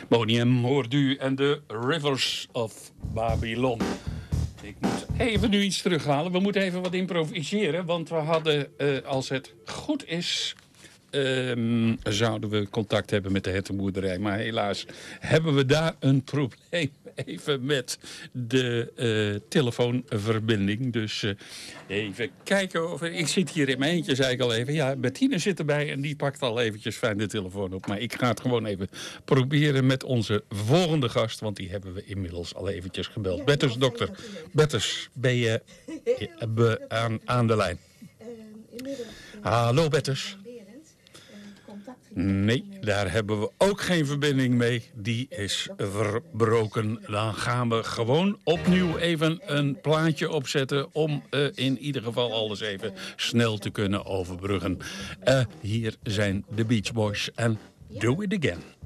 Boney M. hoort u en de Rivers of Babylon. Ik moet even nu iets terughalen. We moeten even wat improviseren. Want we hadden, als het goed is, zouden we contact hebben met de hertenboerderij. Maar helaas hebben we daar een probleem even met de telefoonverbinding. Dus even kijken of... Ik zit hier in mijn eentje, zei ik al even. Ja, Bettine zit erbij en die pakt al eventjes fijn de telefoon op. Maar ik ga het gewoon even proberen met onze volgende gast. Want die hebben we inmiddels al eventjes gebeld. Betters, dokter. Betters, ben je aan de lijn? Hallo, Betters. Nee, daar hebben we ook geen verbinding mee. Die is verbroken. Dan gaan we gewoon opnieuw even een plaatje opzetten... om in ieder geval alles even snel te kunnen overbruggen. Hier zijn de Beach Boys en Do It Again.